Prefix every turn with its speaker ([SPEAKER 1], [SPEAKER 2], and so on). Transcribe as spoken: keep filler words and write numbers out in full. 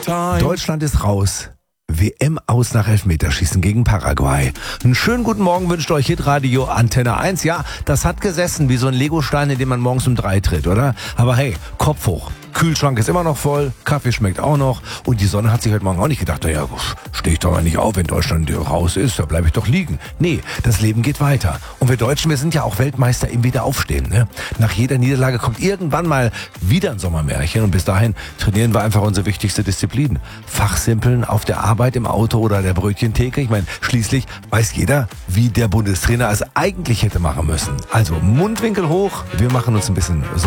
[SPEAKER 1] Deutschland ist raus. W M aus nach Elfmeterschießen gegen Paraguay. Einen schönen guten Morgen wünscht euch Hitradio Antenne eins. Ja, das hat gesessen wie so ein Legostein, in den man morgens um drei tritt, oder? Aber hey, Kopf hoch. Kühlschrank ist immer noch voll, Kaffee schmeckt auch noch und die Sonne hat sich heute Morgen auch nicht gedacht, naja, stehe ich doch mal nicht auf, wenn Deutschland raus ist, da bleibe ich doch liegen. Nee, das Leben geht weiter. Und wir Deutschen, wir sind ja auch Weltmeister im Wiederaufstehen. Ne? Nach jeder Niederlage kommt irgendwann mal wieder ein Sommermärchen und bis dahin trainieren wir einfach unsere wichtigste Disziplin. Fachsimpeln auf der Arbeit, im Auto oder der Brötchentheke. Ich meine, schließlich weiß jeder, wie der Bundestrainer es eigentlich hätte machen müssen. Also Mundwinkel hoch, wir machen uns ein bisschen Sorgen.